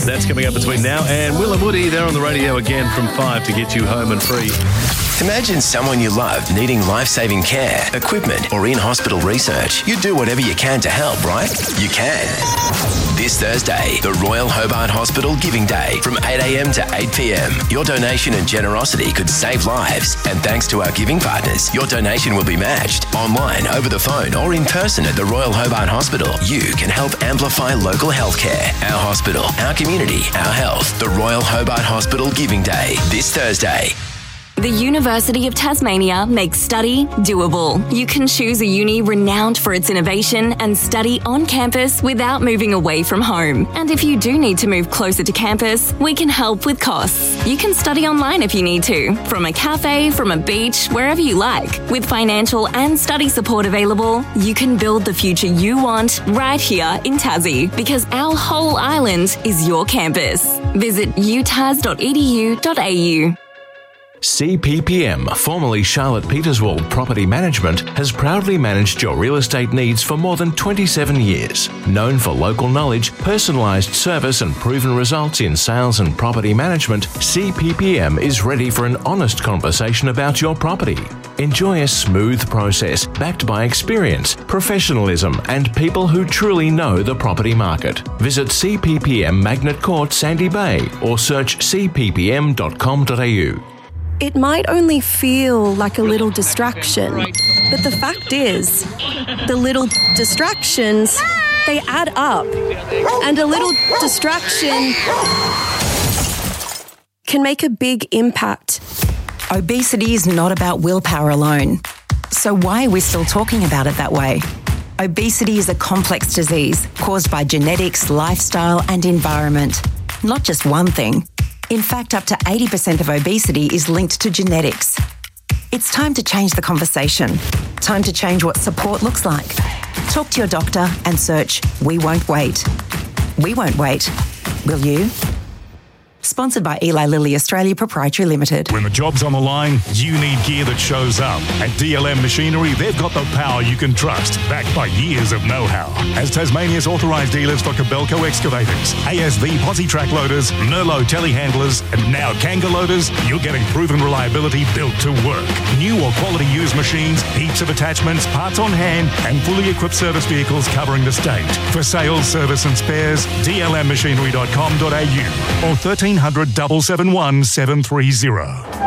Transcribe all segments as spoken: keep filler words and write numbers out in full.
That's coming up between now and Will and Woody. They're on the radio again from five to get you home and free. Imagine someone you love needing life-saving care, equipment, or in-hospital research. You do whatever you can to help, right? You can. This Thursday, the Royal Hobart Hospital Giving Day from eight a.m. to eight p.m. Your donation and generosity could save lives. And thanks to our giving partners, your donation will be matched online, over the phone, or in person at the Royal Hobart Hospital. You can help amplify local healthcare. Our hospital, our community, our health. The Royal Hobart Hospital Giving Day, this Thursday. The University of Tasmania makes study doable. You can choose a uni renowned for its innovation and study on campus without moving away from home. And if you do need to move closer to campus, we can help with costs. You can study online if you need to, from a cafe, from a beach, wherever you like. With financial and study support available, you can build the future you want right here in Tassie, because our whole island is your campus. Visit u tas dot e d u dot a u. C P P M, formerly Charlotte Peterswald Property Management, has proudly managed your real estate needs for more than twenty-seven years. Known for local knowledge, personalised service and proven results in sales and property management, C P P M is ready for an honest conversation about your property. Enjoy a smooth process backed by experience, professionalism and people who truly know the property market. Visit C P P M Magnet Court, Sandy Bay or search c p p m dot com dot a u. It might only feel like a little distraction, but the fact is, the little distractions, they add up. And a little distraction can make a big impact. Obesity is not about willpower alone. So why are we still talking about it that way? Obesity is a complex disease caused by genetics, lifestyle and environment. Not just one thing. In fact, up to eighty percent of obesity is linked to genetics. It's time to change the conversation. Time to change what support looks like. Talk to your doctor and search We Won't Wait. We won't wait. Will you? Sponsored by Eli Lilly Australia Proprietary Limited. When the job's on the line, you need gear that shows up. At D L M Machinery, they've got the power you can trust, backed by years of know-how. As Tasmania's authorised dealers for Kobelco excavators, A S V posi track loaders, Nerlo telehandlers, and now Kanga loaders, you're getting proven reliability built to work. New or quality used machines, heaps of attachments, parts on hand, and fully equipped service vehicles covering the state. For sales, service and spares, d l m machinery dot com dot a u or thirteen hundred, seven seven one, seven three zero.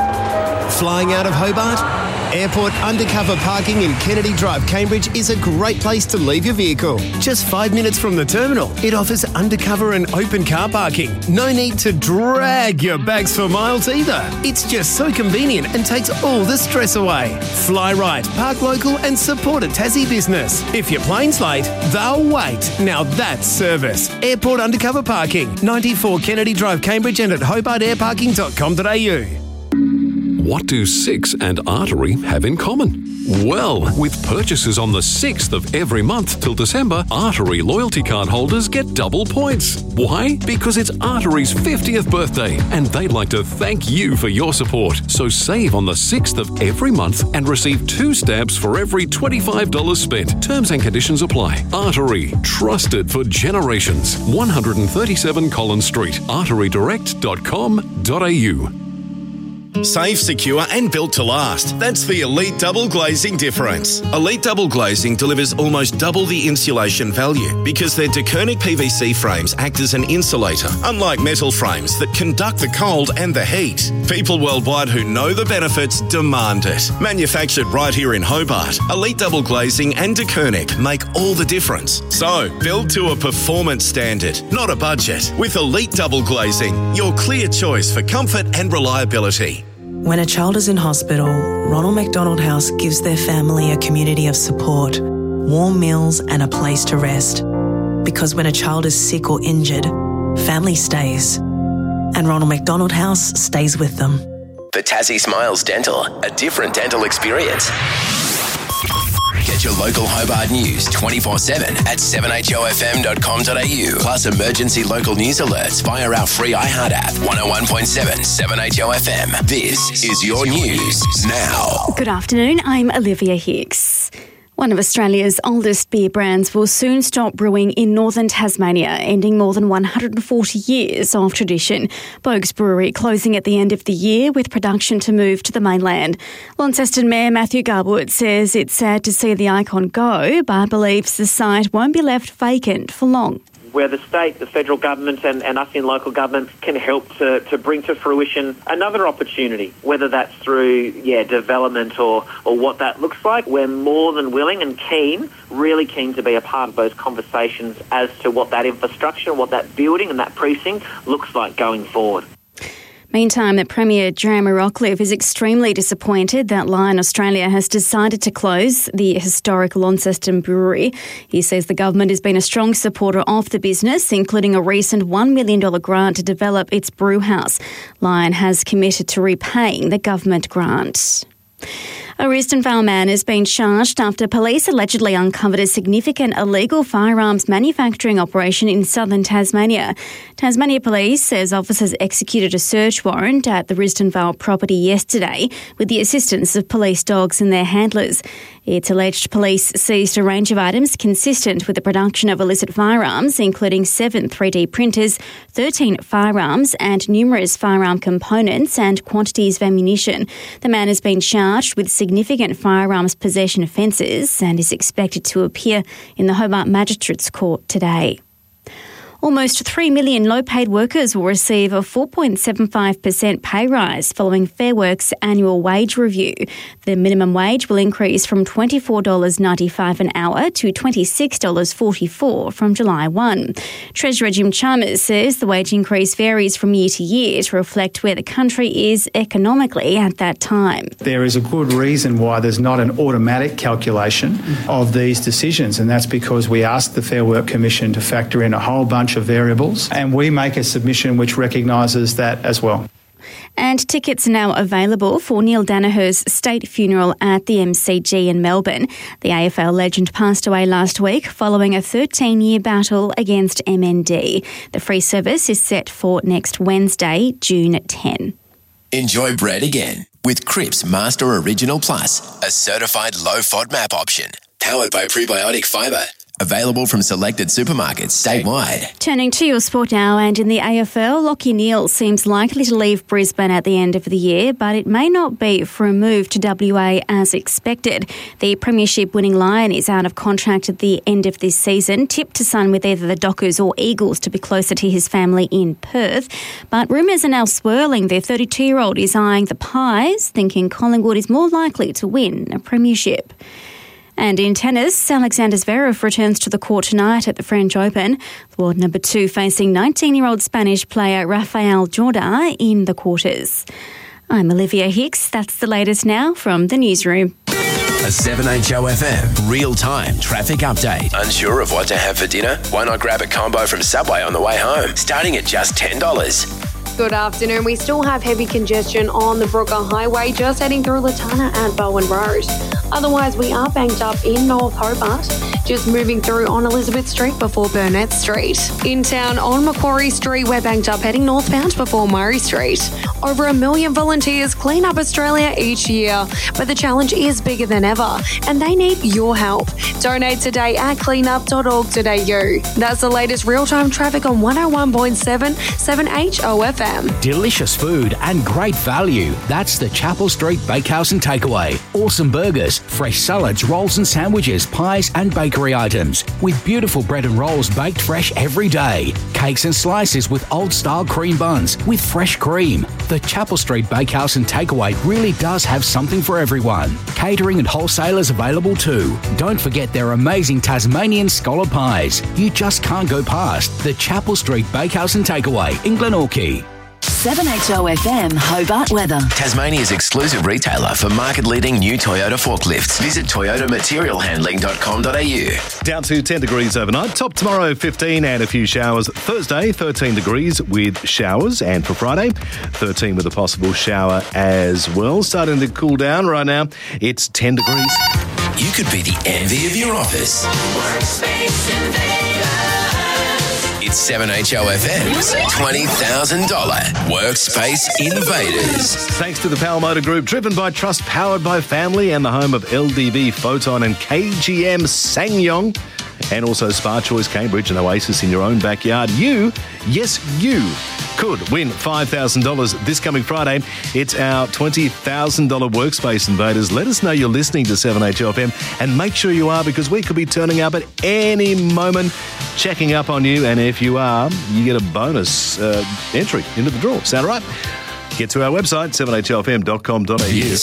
Flying out of Hobart? Airport undercover parking in Kennedy Drive, Cambridge is a great place to leave your vehicle. Just five minutes from the terminal, it offers undercover and open car parking. No need to drag your bags for miles either. It's just so convenient and takes all the stress away. Fly right, park local and support a Tassie business. If your plane's late, they'll wait. Now that's service. Airport undercover parking, ninety-four Kennedy Drive, Cambridge and at hobart air parking dot com dot a u. What do Six and Artery have in common? Well, with purchases on the sixth of every month till December, Artery loyalty card holders get double points. Why? Because it's Artery's fiftieth birthday and they'd like to thank you for your support. So save on the sixth of every month and receive two stamps for every twenty-five dollars spent. Terms and conditions apply. Artery, trusted for generations. one thirty-seven Collins Street, artery direct dot com dot a u. Safe, secure and built to last. That's the Elite Double Glazing difference. Elite Double Glazing delivers almost double the insulation value because their DeKernick P V C frames act as an insulator, unlike metal frames that conduct the cold and the heat. People worldwide who know the benefits demand it. Manufactured right here in Hobart, Elite Double Glazing and DeKernick make all the difference. So, build to a performance standard, not a budget. With Elite Double Glazing, your clear choice for comfort and reliability. When a child is in hospital, Ronald McDonald House gives their family a community of support, warm meals and a place to rest. Because when a child is sick or injured, family stays. And Ronald McDonald House stays with them. The Tassie Smiles Dental, a different dental experience. Get your local Hobart news twenty-four seven at seven h o f m dot com dot a u. Plus emergency local news alerts via our free iHeart app. one oh one point seven, seven H O F M. This is your news now. Good afternoon, I'm Olivia Hicks. One of Australia's oldest beer brands will soon stop brewing in northern Tasmania, ending more than one hundred forty years of tradition. Boag's Brewery closing at the end of the year with production to move to the mainland. Launceston Mayor Matthew Garwood says it's sad to see the icon go, but believes the site won't be left vacant for long. Where the state, the federal government and, and us in local government can help to, to bring to fruition another opportunity, whether that's through yeah development or, or what that looks like. We're more than willing and keen, really keen to be a part of those conversations as to what that infrastructure, what that building and that precinct looks like going forward. Meantime, the Premier Jeremy Rockliff is extremely disappointed that Lion Australia has decided to close the historic Launceston Brewery. He says the government has been a strong supporter of the business, including a recent one million dollars grant to develop its brew house. Lion has committed to repaying the government grant. A Risdon Vale man has been charged after police allegedly uncovered a significant illegal firearms manufacturing operation in southern Tasmania. Tasmania Police says officers executed a search warrant at the Risdon Vale property yesterday with the assistance of police dogs and their handlers. It's alleged police seized a range of items consistent with the production of illicit firearms, including seven three D printers, thirteen firearms and numerous firearm components and quantities of ammunition. The man has been charged with significant firearms possession offences and is expected to appear in the Hobart Magistrates Court today. Almost three million low-paid workers will receive a four point seven five percent pay rise following Fair Work's annual wage review. The minimum wage will increase from twenty-four dollars ninety-five an hour to twenty-six dollars forty-four from July first. Treasurer Jim Chalmers says the wage increase varies from year to year to reflect where the country is economically at that time. There is a good reason why there's not an automatic calculation of these decisions, and that's because we asked the Fair Work Commission to factor in a whole bunch of variables, and we make a submission which recognises that as well. And tickets are now available for Neil Danaher's state funeral at the M C G in Melbourne. The A F L legend passed away last week following a thirteen-year battle against M N D. The free service is set for next Wednesday, June tenth. Enjoy bread again with Cripps Master Original Plus, a certified low-F O D MAP option, powered by Prebiotic Fibre. Available from selected supermarkets statewide. Turning to your sport now, and in the A F L, Lachie Neale seems likely to leave Brisbane at the end of the year, but it may not be for a move to W A as expected. The Premiership winning Lion is out of contract at the end of this season, tipped to sign with either the Dockers or Eagles to be closer to his family in Perth. But rumours are now swirling. Their thirty-two-year-old is eyeing the Pies, thinking Collingwood is more likely to win a Premiership. And in tennis, Alexander Zverev returns to the court tonight at the French Open. World number two facing nineteen-year-old Spanish player Rafael Jorda in the quarters. I'm Olivia Hicks. That's the latest now from the newsroom. A seven H O F M real-time traffic update. Unsure of what to have for dinner? Why not grab a combo from Subway on the way home, starting at just ten dollars. Good afternoon. We still have heavy congestion on the Brooker Highway, just heading through Latana and Bowen Road. Otherwise, we are banked up in North Hobart, just moving through on Elizabeth Street before Burnett Street. In town on Macquarie Street, we're banked up heading northbound before Murray Street. Over a million volunteers clean up Australia each year, but the challenge is bigger than ever, and they need your help. Donate today at cleanup dot org dot a u. That's the latest real-time traffic on one oh one point seven, seven H O F M. Delicious food and great value. That's the Chapel Street Bakehouse and Takeaway. Awesome burgers, fresh salads, rolls and sandwiches, pies and bakery items. With beautiful bread and rolls baked fresh every day. Cakes and slices with old-style cream buns with fresh cream. The Chapel Street Bakehouse and Takeaway really does have something for everyone. Catering and wholesalers available too. Don't forget their amazing Tasmanian scholar pies. You just can't go past the Chapel Street Bakehouse and Takeaway in Glenorchy. seven H O F M Hobart weather. Tasmania's exclusive retailer for market-leading new Toyota forklifts. Visit toyota material handling dot com dot a u. Down to ten degrees overnight. Top tomorrow, fifteen and a few showers. Thursday, thirteen degrees with showers. And for Friday, thirteen with a possible shower as well. Starting to cool down right now. It's ten degrees. You could be the envy of your office. Workspace Invaders. It's seven H O F M's twenty thousand dollars Workspace Invaders. Thanks to the Power Motor Group, driven by trust, powered by family, and the home of L D B Photon and K G M Sangyong, and also Spa Choice Cambridge and Oasis in your own backyard. You, yes, you could win five thousand dollars this coming Friday. It's our twenty thousand dollars Workspace Invaders. Let us know you're listening to seven H O F M and make sure you are, because we could be turning up at any moment, checking up on you. And if you are, you get a bonus uh, entry into the draw. Sound right? Get to our website, seven H O F M dot com dot A U.